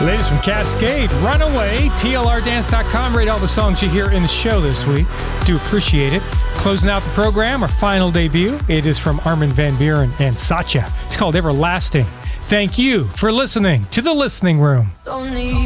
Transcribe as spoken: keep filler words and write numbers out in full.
Ladies from Cascade, Runaway, T L R dance dot com. Rate all the songs you hear in the show this week. Do appreciate it. Closing out the program, our final debut. It is from Armin van Buuren and Satya. It's called Everlasting. Thank you for listening to The Listening Room.